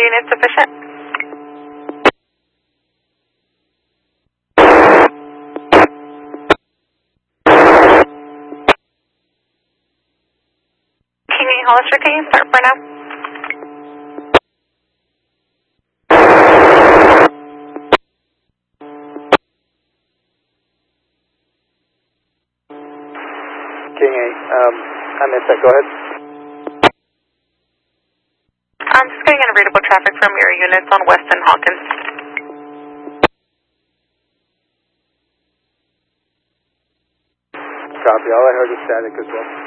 units sufficient? King 8 Hollister, can you start for now? King 8, I missed that, go ahead. I'm just getting unreadable traffic from your units on West and Hawkins. Copy, all I heard was static as well.